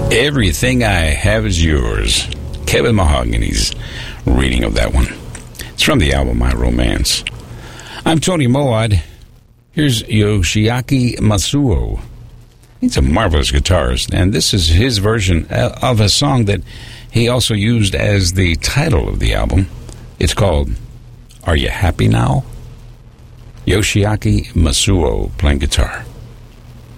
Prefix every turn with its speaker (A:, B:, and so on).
A: Everything I Have Is Yours. Kevin Mahogany's reading of that one. It's from the album My Romance. I'm Tony Moad. Here's Yoshiaki Masuo. He's a marvelous guitarist, and this is his version of a song that he also used as the title of the album. It's called Are You Happy Now? Yoshiaki Masuo playing guitar.